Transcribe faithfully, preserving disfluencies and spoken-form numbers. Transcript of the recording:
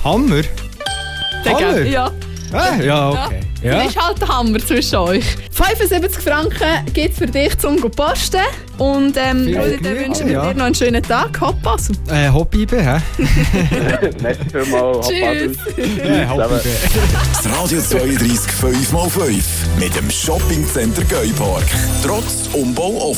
Hammer? Der Hammer? Geld, ja. Ah, ja, okay. Ja. Das ist halt der Hammer zwischen euch. fünfundsiebzig Franken gibt es für dich zum Posten. Und ähm, Viel Rudi, dann Glück, wünschen wir ja. dir noch einen schönen Tag. Hopp, also. Äh, Hobby-B, hä? Merci vielmals. Tschüss. Äh, Hobby-B. Das Radio zweiunddreißig fünf mal fünf mit dem Shoppingcenter Geupark. Trotz Umbau